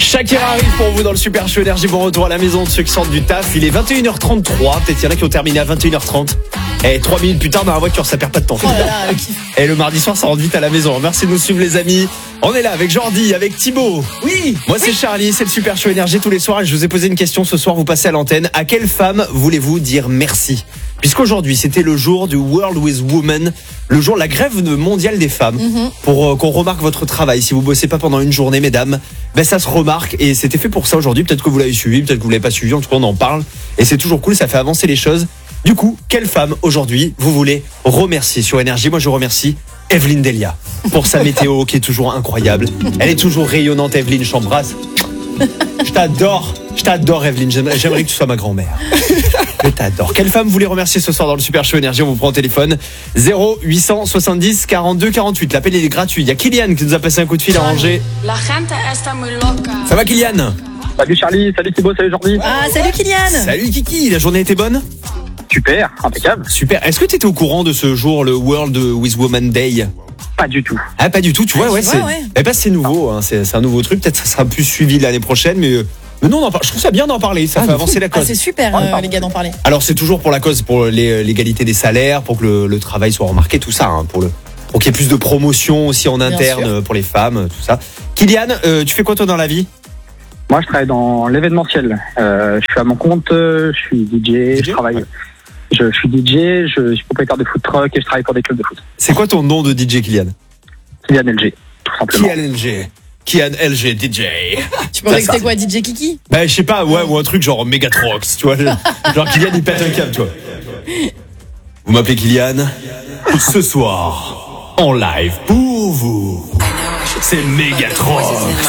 Shakira arrive pour vous dans le Super Show Énergie. Bon retour à la maison de ceux qui sortent du taf. Il est 21h33. Peut-être il y en a qui ont terminé à 21h30. Et 3 minutes plus tard dans la voiture, ça perd pas de temps. Oh là là, le kiff. Et le mardi soir, ça rentre vite à la maison. Merci de nous suivre les amis. On est là avec Jordi, avec Thibaut. Oui. Moi c'est Charlie, c'est le Super Show Énergie tous les soirs. Et je vous ai posé une question ce soir, vous passez à l'antenne. À quelle femme voulez-vous dire merci ? Puisqu'aujourd'hui, c'était le jour du World with Women, le jour de la grève mondiale des femmes, pour qu'on remarque votre travail. Si vous bossez pas pendant une journée, mesdames, ben ça se remarque et c'était fait pour ça aujourd'hui. Peut-être que vous l'avez suivi, peut-être que vous l'avez pas suivi. En tout cas, on en parle et c'est toujours cool. Ça fait avancer les choses. Du coup, quelle femme aujourd'hui vous voulez remercier sur Énergie ? Moi, je remercie Evelyne Delia pour sa météo qui est toujours incroyable. Elle est toujours rayonnante. Evelyne, je t'embrasse. Je t'adore Evelyne. J'aimerais que tu sois ma grand-mère. Je t'adore. Quelle femme vous voulez remercier ce soir dans le Super Show Énergie ? On vous prend au téléphone 0870 42 48. L'appel est gratuit. Il y a Kylian qui nous a passé un coup de fil à Angers. Ça va Kylian ? Salut Charlie, salut Thibaut, salut Jordi. Ah, salut Kylian. Salut Kiki, la journée était bonne ? Super, impeccable. Super. Est-ce que tu étais au courant de ce jour, le World with Women Day ? Pas du tout. Ah, pas du tout, tu vois, ouais, c'est. ouais. Eh ben, c'est nouveau, hein, c'est un nouveau truc. Peut-être que ça sera plus suivi l'année prochaine, mais non, on en parle. Je trouve ça bien d'en parler. Ça fait avancer la Ah, cause. c'est super, les gars, d'en parler. Alors, c'est toujours pour la cause, pour l'égalité des salaires, pour que le travail soit remarqué, tout ça, hein, pour qu'il y ait plus de promotion aussi en interne sûr. pour les femmes, tout ça. Kylian, tu fais quoi toi dans la vie ? Moi, je travaille dans l'événementiel. Je suis à mon compte, je suis DJ, je travaille. Ouais. Je suis DJ, je suis propriétaire de food truck et je travaille pour des clubs de foot. C'est quoi ton nom de DJ, Kylian ? Kylian LG, tout simplement. Kylian LG DJ. Tu pensais que Ça, c'était quoi, DJ Kiki ? Bah, je sais pas, ouais, ou un truc genre Megatrox, tu vois. Genre Kylian, il pète un câble, tu vois. Vous m'appelez Kylian ? Ce soir, en live pour vous, c'est Megatrox.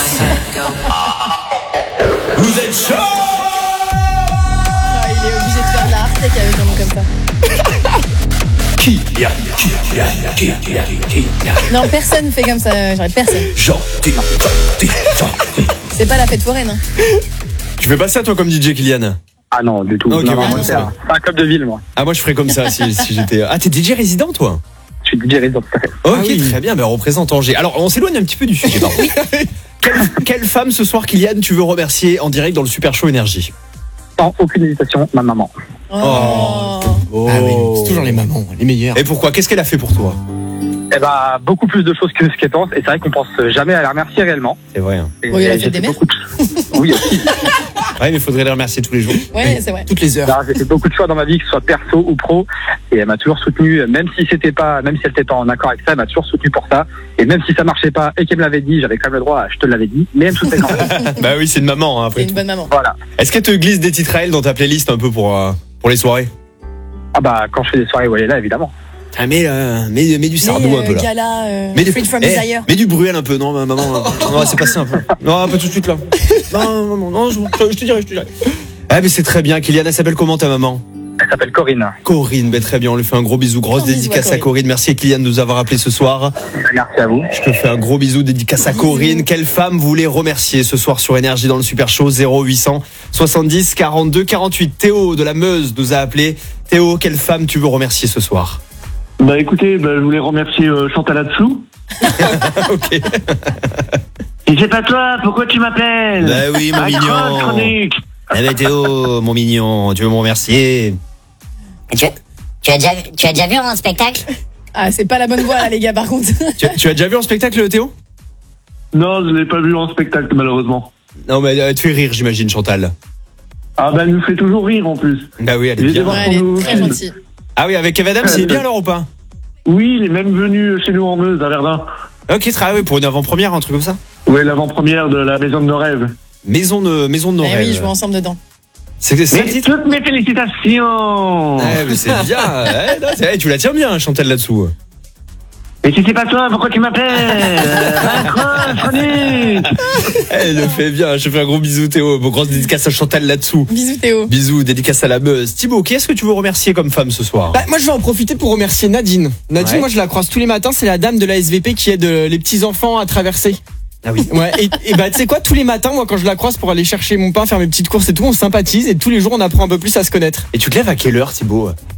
Vous êtes chaud ? Ah, il est obligé de faire de la hardtech avec un nom comme ça. Kylian. Non, personne fait comme ça, j'arrive, personne. Gentil. C'est pas la fête foraine, hein. Tu fais pas ça toi comme DJ, Kylian ? Ah non, du tout. Ok, non, ouais, moi, non, c'est ça un club de ville, moi. Ah, moi je ferais comme ça si j'étais. Ah, t'es DJ résident toi ? Je suis DJ résident, tout à fait. Ok, très bien, ben on représente Angers. Alors, on s'éloigne un petit peu du sujet, par contre. Quelle femme ce soir, Kylian, tu veux remercier en direct dans le Super Show Énergie ? Sans aucune hésitation, ma maman. Oh. Ah oui, c'est toujours les mamans, les meilleures. Et pourquoi ? Qu'est-ce qu'elle a fait pour toi ? Eh ben, beaucoup plus de choses que ce qu'elle pense. Et c'est vrai qu'on pense jamais à la remercier réellement. C'est vrai. Hein. Et Oui, elle a fait j'ai des mères. beaucoup de... Oui, aussi. Ouais, mais il faudrait les remercier tous les jours. Ouais, c'est vrai. Toutes les heures. Alors, j'ai fait beaucoup de choix dans ma vie, que ce soit perso ou pro, et elle m'a toujours soutenu, même si elle n'était pas en accord avec ça, elle m'a toujours soutenu pour ça. Et même si ça marchait pas et qu'elle me l'avait dit, j'avais quand même le droit, je te l'avais dit, mais elle me soutenait quand même. Bah oui, c'est une maman, hein, C'est après. une bonne maman. Voilà. Est-ce qu'elle te glisse des titres à elle dans ta playlist un peu pour les soirées ? Ah bah, quand je fais des soirées où elle est là, évidemment. Ah, mets du sardou un peu là. Gala, Mets Freed from Desire. mets du Bruel un peu, non, maman. Non, c'est pas simple. Non, un peu tout de suite là. Non, je te dirai. Ah, mais c'est très bien. Kylian, elle s'appelle comment ta maman ? Elle s'appelle Corinne. Corinne, ben très bien, on lui fait un gros bisou, grosse Gros bisou dédicace à à Corinne. Merci Kylian de nous avoir appelé ce soir. Merci à vous. Je te fais un gros bisou, dédicace à Corinne. Quelle femme vous voulez remercier ce soir sur Énergie dans le Super Show ? 0800 70 42 48. Théo de la Meuse nous a appelé. Théo, quelle femme tu veux remercier ce soir ? Bah écoutez, je voulais remercier Chantal Latsou. Ok. Et c'est pas toi, pourquoi tu m'appelles ? Bah oui, mon mignon. Chronique. Eh ben Théo, mon mignon, tu veux me remercier ? Tu as déjà vu un spectacle ? Ah, c'est pas la bonne voie là, les gars, par contre. Tu as déjà vu un spectacle, Théo ? Non, je l'ai pas vu en spectacle malheureusement. Non, mais elle te fait rire, j'imagine, Chantal. Ah elle nous fait toujours rire en plus. Bah oui, elle est Il est bien. devant. Ouais, elle est très gentille. Ah oui, avec Kev Adams, il est bien alors ou pas ? Oui, il est même venu chez nous en Meuse, à Verdun. Ok, très bien, pour une avant-première, un truc comme ça ? Ouais, l'avant-première de la Maison de nos rêves. Maison de nos Eh rêves. oui, je vois ensemble dedans. C'est ça le Mais titre ? toutes mes félicitations. Ouais, mais c'est bien. Ouais, non, tu la tiens bien, Chantal, là-dessous. Et si c'est pas toi, pourquoi tu m'appelles ? Raccroche, chronique. Elle le fait bien. Je te fais un gros bisou, Théo. Bon, grosse dédicace à Chantal là-dessous. Bisous Théo. Bisous, dédicace à la Meuse. Thibaut, qui est-ce que tu veux remercier comme femme ce soir ? Bah, moi, je vais en profiter pour remercier Nadine. Nadine, Ouais. moi, je la croise tous les matins. C'est la dame de la SVP qui aide les petits-enfants à traverser. Ah oui. Ouais, et bah, tu sais quoi, tous les matins, moi, quand je la croise pour aller chercher mon pain, faire mes petites courses et tout, on sympathise et tous les jours, on apprend un peu plus à se connaître. Et tu te lèves à quelle heure, Thibaut ?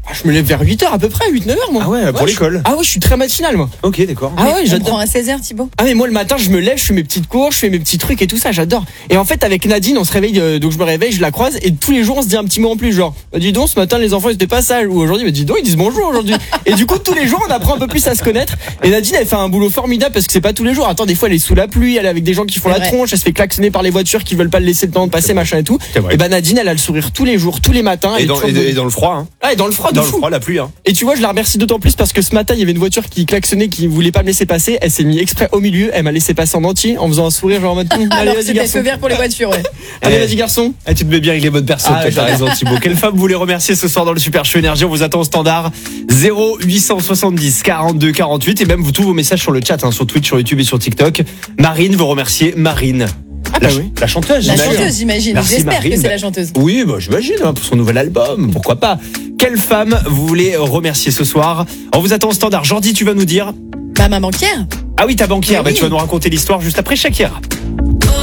Je me lève vers 8h à peu près, 8-9h moi. Ah ouais, pour l'école. Ah ouais, je suis très matinal moi. Ok, d'accord. Ah ouais, On j'adore. prend à 16h, Thibaut. Ah mais moi le matin je me lève, je fais mes petites courses, je fais mes petits trucs et tout ça, j'adore. Et en fait avec Nadine on se réveille, donc je me réveille, je la croise et tous les jours on se dit un petit mot en plus, genre dis donc ce matin les enfants ils étaient pas sages, ou aujourd'hui dis donc ils disent bonjour aujourd'hui. Et du coup tous les jours on apprend un peu plus à se connaître. Et Nadine elle fait un boulot formidable parce que c'est pas tous les jours. Attends, des fois elle est sous la pluie, elle est avec des gens qui font C'est la vrai. tronche, elle se fait klaxonner par les voitures qui veulent pas le laisser le temps de passer, machin et tout. C'est vrai. Et bah Nadine elle a le sourire tous les jours, tous les matins. Elle Et est dans, toujours et de- dans le froid, hein. Ah, et dans le froid de Dans le fou. froid, la pluie, hein. Et tu vois, je la remercie d'autant plus parce que ce matin, il y avait une voiture qui klaxonnait, qui voulait pas me laisser passer. Elle s'est mise exprès au milieu. Elle m'a laissé passer en entier en faisant un sourire, genre en mode allez, Alors, vas-y, c'était garçon. feu vert pour les voitures, ouais. Allez, Eh. vas-y, garçon. Ah, tu te mets bien avec les bonnes personnes, Ah, toi, t'as raison, Thibaut. Quelle femme vous voulez remercier ce soir dans le Super Show Énergie? On vous attend au standard 0870 42 48 et même vous tous vos messages sur le chat, hein, sur Twitch, sur YouTube et sur TikTok. Marine, vous remerciez Marine. Ah, bah oui. La chanteuse, La j'imagine. chanteuse, j'imagine. Merci, J'espère Marine. que c'est la chanteuse. Oui, bah, j'imagine, hein, pour son nouvel album, pourquoi pas. Quelle femme vous voulez remercier ce soir? On vous attend au standard. Jordi, tu vas nous dire. Bah, ma banquière. Ah oui, ta banquière, Mais bah, oui. tu vas nous raconter l'histoire juste après Shakira.